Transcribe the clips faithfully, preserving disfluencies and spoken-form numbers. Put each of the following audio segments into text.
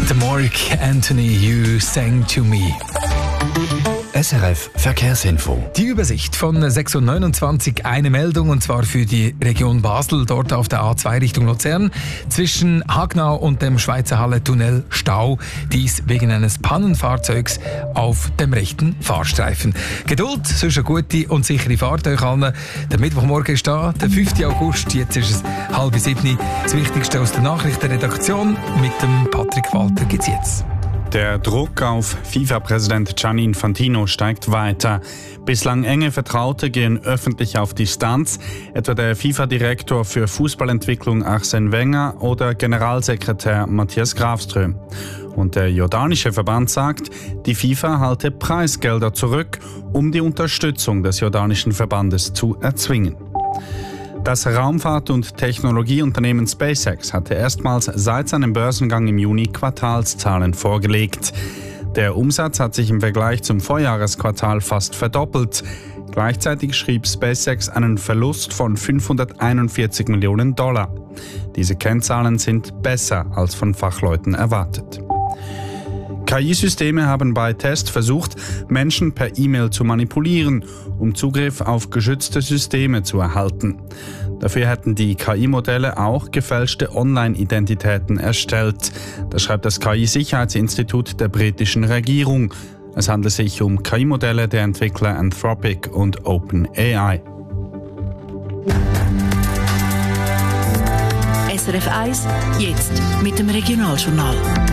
Der Mark Anthony, You Sang to Me. S R F Verkehrsinfo. Die Übersicht von sechs Uhr neunundzwanzig, eine Meldung, und zwar für die Region Basel, dort auf der A zwei Richtung Luzern. Zwischen Hagnau und dem Schweizer Halle-Tunnel Stau, dies wegen eines Pannenfahrzeugs auf dem rechten Fahrstreifen. Geduld, sonst eine gute und sichere Fahrt euch allen. Der Mittwochmorgen ist da, der fünften August, jetzt ist es halb sieben. Das Wichtigste aus der Nachrichtenredaktion mit dem Patrick Walter gibt's jetzt. Der Druck auf FIFA-Präsident Gianni Infantino steigt weiter. Bislang enge Vertraute gehen öffentlich auf Distanz, etwa der FIFA-Direktor für Fußballentwicklung Arsène Wenger oder Generalsekretär Matthias Grafström. Und der jordanische Verband sagt, die FIFA halte Preisgelder zurück, um die Unterstützung des jordanischen Verbandes zu erzwingen. Das Raumfahrt- und Technologieunternehmen SpaceX hatte erstmals seit seinem Börsengang im Juni Quartalszahlen vorgelegt. Der Umsatz hat sich im Vergleich zum Vorjahresquartal fast verdoppelt. Gleichzeitig schrieb SpaceX einen Verlust von fünfhunderteinundvierzig Millionen Dollar. Diese Kennzahlen sind besser als von Fachleuten erwartet. K I-Systeme haben bei Tests versucht, Menschen per E-Mail zu manipulieren, um Zugriff auf geschützte Systeme zu erhalten. Dafür hätten die K I-Modelle auch gefälschte Online-Identitäten erstellt. Das schreibt das K I-Sicherheitsinstitut der britischen Regierung. Es handelt sich um K I-Modelle der Entwickler Anthropic und OpenAI. S R F eins, jetzt mit dem Regionaljournal.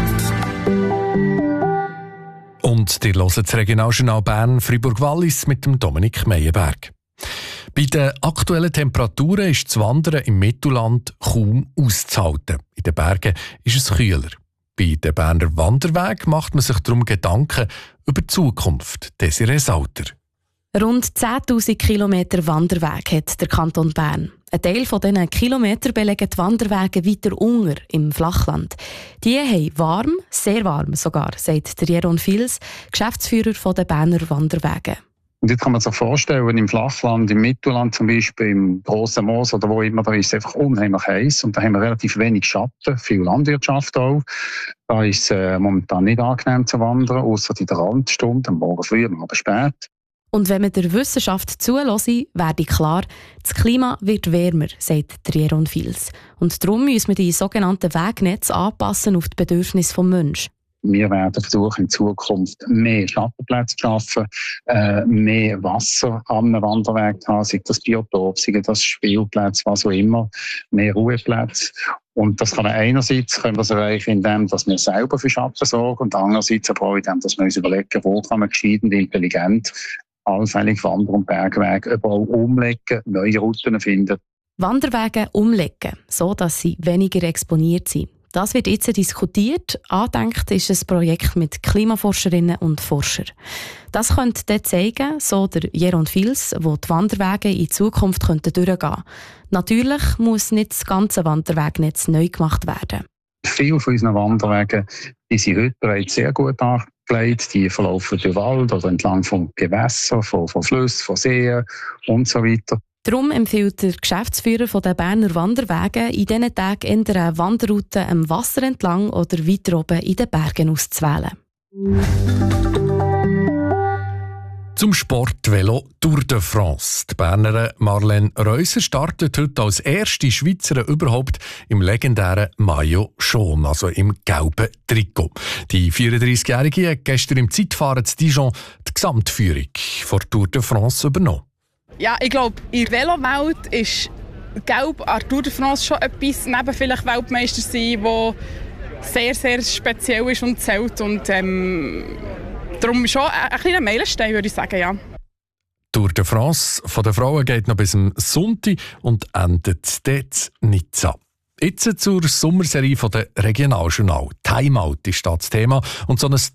Und ihr hört das Regionaljournal Bern Fribourg-Wallis mit dem Dominik Meyerberg. Bei den aktuellen Temperaturen ist das Wandern im Mittelland kaum auszuhalten. In den Bergen ist es kühler. Bei den Berner Wanderwegen macht man sich darum Gedanken über die Zukunft. Desiree Sauter. Rund zehntausend Kilometer Wanderweg hat der Kanton Bern. Ein Teil von diesen Kilometern belegen die Wanderwege weiter unten im Flachland. Die haben warm, sehr warm sogar, sagt der Jeroen Fils, Geschäftsführer der Berner Wanderwege. Und jetzt kann man sich vorstellen, im Flachland, im Mittelland zum Beispiel, im Grossen Moos oder wo immer, da ist es einfach unheimlich heiß und da haben wir relativ wenig Schatten, viel Landwirtschaft auch. Da ist es äh, momentan nicht angenehm zu wandern, außer in der Randstunde, am Morgen früh, am Abend spät. Und wenn man der Wissenschaft zuhört, werde klar, das Klima wird wärmer, sagt der Jeroen Fils. Und darum müssen wir die sogenannten Wegnetze anpassen auf die Bedürfnisse des Menschen. Wir werden versuchen, in Zukunft mehr Schattenplätze zu schaffen, äh, mehr Wasser am Wanderweg zu haben, sei das Biotop, sei das Spielplätze, was auch immer, mehr Ruheplätze. Und das kann einerseits können wir das erreichen, indem dass wir selber für Schatten sorgen und andererseits aber auch indem dass wir uns überlegen, wo kann man gescheit und intelligent allfällig Wander- und Bergwege überall umlegen, neue Routen finden. Wanderwege umlegen, so dass sie weniger exponiert sind. Das wird jetzt diskutiert. Angedenkt ist ein Projekt mit Klimaforscherinnen und Forschern. Das könnte dann zeigen, so der Jeroen Fils, wo die Wanderwege in Zukunft durchgehen könnten. Natürlich muss nicht das ganze Wanderwegnetz neu gemacht werden. Viele von unseren Wanderwegen die sind heute bereits sehr gut angelegt. Die verlaufen durch Wald oder entlang von Gewässern, von, von Flüssen, von Seen und so weiter. Darum empfiehlt der Geschäftsführer der Berner Wanderwege, in diesen Tagen eher eine Wanderroute am Wasser entlang oder weiter oben in den Bergen auszuwählen. Zum Sportvelo Tour de France. Die Bernerin Marlene Reuser startet heute als erste Schweizerin überhaupt im legendären Maillot jaune, also im gelben Trikot. Die vierunddreißigjährige hat gestern im Zeitfahren zu Dijon die Gesamtführung vor Tour de France übernommen. Ja, ich glaube, in der Velowelt ist Gelb an Tour de France schon etwas, neben vielleicht Weltmeister sein, wo sehr, sehr speziell ist und zählt. Und ähm, darum schon ein kleiner Meilenstein, würde ich sagen, ja. Tour de France von den Frauen geht noch bis zum Sonntag und endet dort Nizza. Jetzt zur Sommerserie von der Regionaljournal. Timeout ist das Thema. Und so ein